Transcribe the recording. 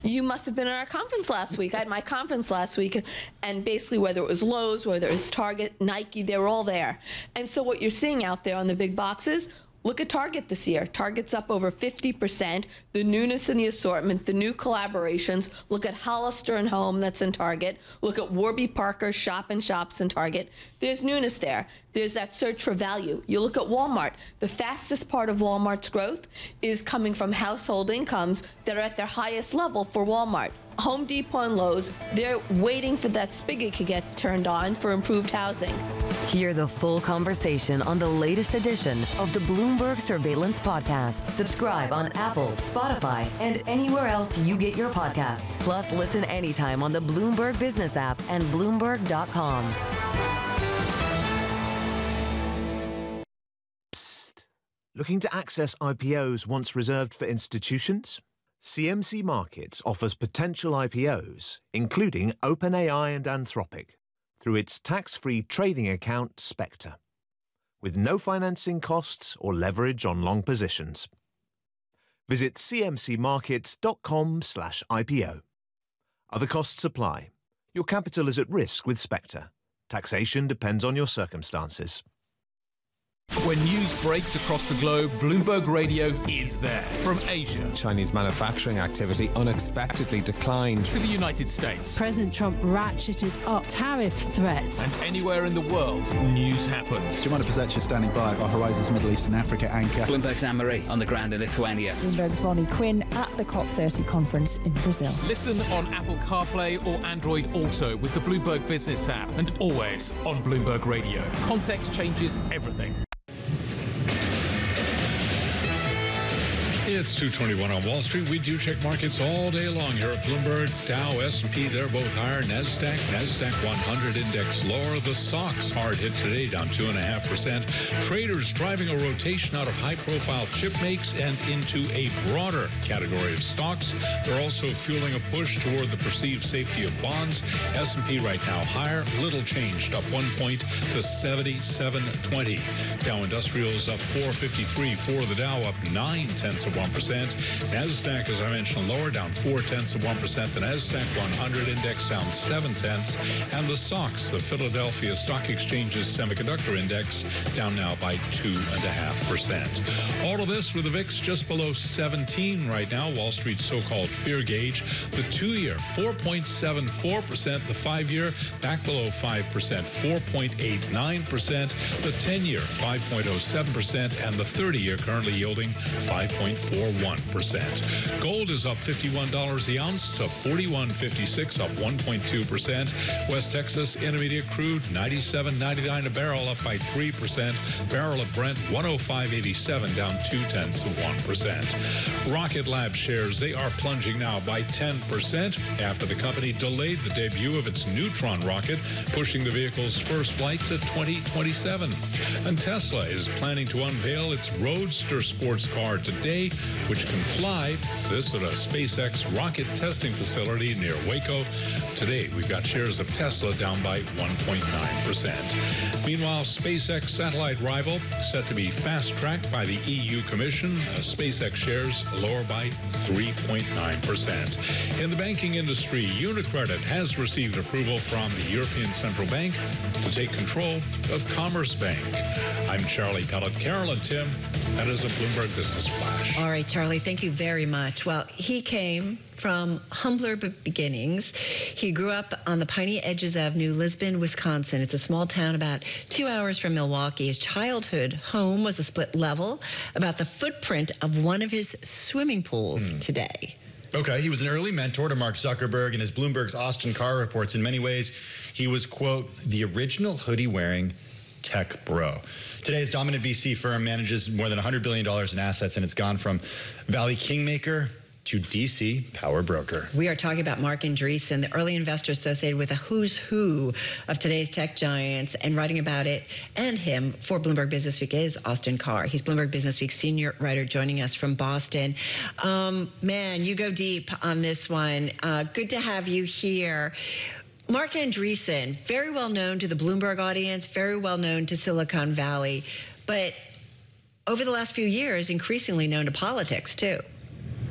You must have been at our conference last week. I had my conference last week, and basically whether it was Lowe's, whether it was Target, Nike, they were all there. And so what you're seeing out there on the big boxes, look at Target this year. Target's up over 50%. The newness in the assortment, the new collaborations. Look at Hollister and Home that's in Target. Look at Warby Parker Shop and Shops in Target. There's newness there. There's that search for value. You look at Walmart. The fastest part of Walmart's growth is coming from household incomes that are at their highest level for Walmart. Home Depot and Lowe's, they're waiting for that spigot to get turned on for improved housing. Hear the full conversation on the latest edition of the Bloomberg Surveillance Podcast. Subscribe on Apple, Spotify, and anywhere else you get your podcasts. Plus, listen anytime on the Bloomberg Business app and Bloomberg.com. Psst. Looking to access IPOs once reserved for institutions? CMC Markets offers potential IPOs, including OpenAI and Anthropic, through its tax-free trading account, Spectre, with no financing costs or leverage on long positions. Visit cmcmarkets.com/IPO. Other costs apply. Your capital is at risk with Spectre. Taxation depends on your circumstances. When news breaks across the globe, Bloomberg Radio is there. From Asia, Chinese manufacturing activity unexpectedly declined, to the United States, President Trump ratcheted up tariff threats. And anywhere in the world, news happens. Jemima Pazet standing by our Horizons Middle East and Africa anchor. Bloomberg's Anne-Marie on the ground in Lithuania. Bloomberg's Vonnie Quinn at the COP30 conference in Brazil. Listen on Apple CarPlay or Android Auto with the Bloomberg Business app, and always on Bloomberg Radio. Context changes everything. It's 2:21 on Wall Street. We do check markets all day long here at Bloomberg. Dow, S&P, they're both higher. NASDAQ 100 index lower. The SOX hard hit today, down 2.5%. Traders driving a rotation out of high-profile chip makes and into a broader category of stocks. They're also fueling a push toward the perceived safety of bonds. S&P right now higher, little changed, up 1 point to 7720. Dow Industrials up 453 for the Dow, up 0.9%. NASDAQ, as I mentioned, lower, down 0.4%. The NASDAQ 100 index down 0.7. And the SOX, the Philadelphia Stock Exchange's semiconductor index, down now by 2.5%. All of this with the VIX just below 17 right now. Wall Street's so-called fear gauge. The 2-year, 4.74%. The 5-year, back below 5%, 4.89%. The 10-year, 5.07%. And the 30-year currently yielding 5.41%. Gold is up $51 the ounce to $41.56, up 1.2%. West Texas Intermediate crude, $97.99 a barrel, up by 3%. Barrel of Brent, $105.87, down 0.2%. Rocket Lab shares, they are plunging now by 10% after the company delayed the debut of its Neutron rocket, pushing the vehicle's first flight to 2027. And Tesla is planning to unveil its Roadster sports car today, which can fly. This at a SpaceX rocket testing facility near Waco. Today, we've got shares of Tesla down by 1.9%. Meanwhile, SpaceX satellite rival set to be fast-tracked by the EU Commission. SpaceX shares lower by 3.9%. In the banking industry, UniCredit has received approval from the European Central Bank to take control of Commerce Bank. I'm Charlie Pellet. Carol and Tim, that is a Bloomberg Business Flash. All right, Charlie, thank you very much. Well, he came from humbler beginnings. He grew up on the Piney Edges Avenue, Lisbon, Wisconsin. It's a small town about 2 hours from Milwaukee. His childhood home was a split level, about the footprint of one of his swimming pools today. Okay, he was an early mentor to Mark Zuckerberg, and as Bloomberg's Austin Carr reports, in many ways, he was, quote, the original hoodie-wearing tech bro. Today's dominant VC firm manages more than $100 billion in assets, and it's gone from Valley Kingmaker to DC Power Broker. We are talking about Marc Andreessen, the early investor associated with the who's who of today's tech giants, and writing about it and him for Bloomberg Business Week is Austin Carr. He's Bloomberg Business Week senior writer joining us from Boston. Man, you go deep on this one. Good to have you here. Marc Andreessen, very well known to the Bloomberg audience, very well known to Silicon Valley, but over the last few years, increasingly known to politics too.